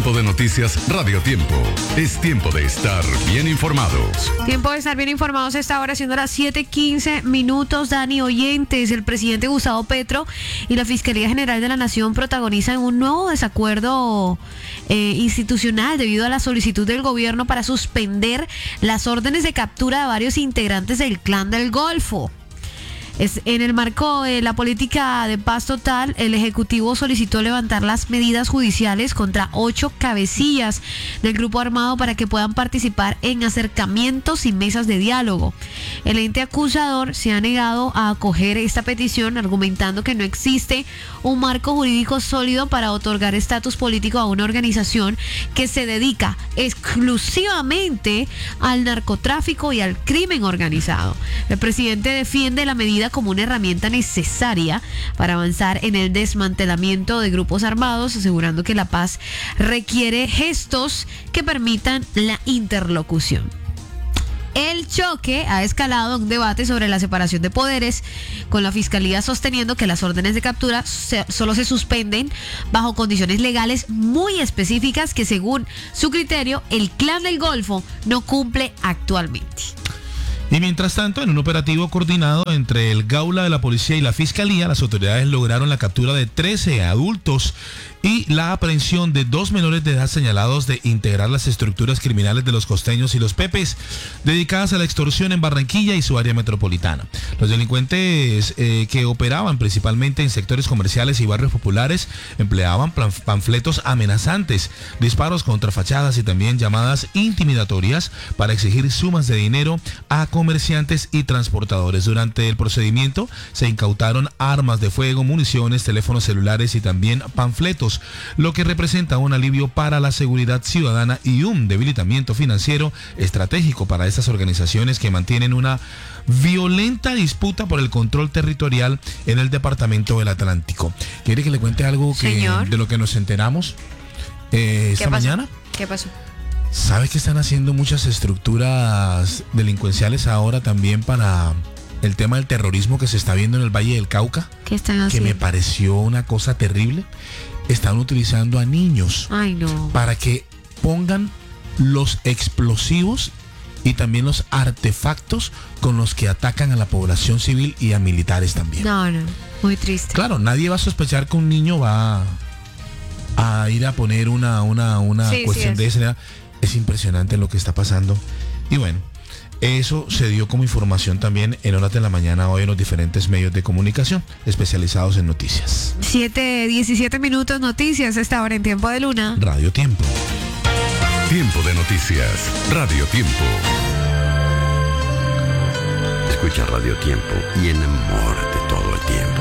Tiempo de noticias Radio Tiempo. Es tiempo de estar bien informados. Tiempo de estar bien informados a esta hora, siendo las 7:15. Dani, oyentes, el presidente Gustavo Petro y la Fiscalía General de la Nación protagonizan un nuevo desacuerdo institucional debido a la solicitud del gobierno para suspender las órdenes de captura de varios integrantes del Clan del Golfo. En el marco de la política de paz total, el Ejecutivo solicitó levantar las medidas judiciales contra 8 cabecillas del grupo armado para que puedan participar en acercamientos y mesas de diálogo. El ente acusador se ha negado a acoger esta petición, argumentando que no existe un marco jurídico sólido para otorgar estatus político a una organización que se dedica exclusivamente al narcotráfico y al crimen organizado. El presidente defiende la medida como una herramienta necesaria para avanzar en el desmantelamiento de grupos armados, asegurando que la paz requiere gestos que permitan la interlocución. El choque ha escalado a un debate sobre la separación de poderes, con la Fiscalía sosteniendo que las órdenes de captura solo se suspenden bajo condiciones legales muy específicas que, según su criterio, el Clan del Golfo no cumple actualmente. Y mientras tanto, en un operativo coordinado entre el Gaula de la Policía y la Fiscalía, las autoridades lograron la captura de 13 adultos y la aprehensión de 2 menores de edad señalados de integrar las estructuras criminales de los costeños y los pepes dedicadas a la extorsión en Barranquilla y su área metropolitana. Los delincuentes que operaban principalmente en sectores comerciales y barrios populares empleaban panfletos amenazantes, disparos contra fachadas y también llamadas intimidatorias para exigir sumas de dinero a comerciantes y transportadores. Durante el procedimiento se incautaron armas de fuego, municiones, teléfonos celulares y también panfletos, lo que representa un alivio para la seguridad ciudadana y un debilitamiento financiero estratégico para estas organizaciones que mantienen una violenta disputa por el control territorial en el departamento del Atlántico. ¿Quiere que le cuente algo de lo que nos enteramos esta mañana? ¿Qué pasó? ¿Sabe que están haciendo muchas estructuras delincuenciales ahora también para el tema del terrorismo que se está viendo en el Valle del Cauca? ¿Qué están haciendo? Que me pareció una cosa terrible. Están utilizando a niños para que pongan los explosivos y también los artefactos con los que atacan a la población civil y a militares también. No, muy triste. Claro, nadie va a sospechar que un niño va a ir a poner una cuestión de esa. Es impresionante lo que está pasando. Y bueno, eso se dio como información también en horas de la mañana hoy en los diferentes medios de comunicación especializados en noticias. 7:17, noticias a esta hora en Tiempo de Luna. Radio Tiempo. Tiempo de noticias Radio Tiempo. Escucha Radio Tiempo y enamórate todo el tiempo.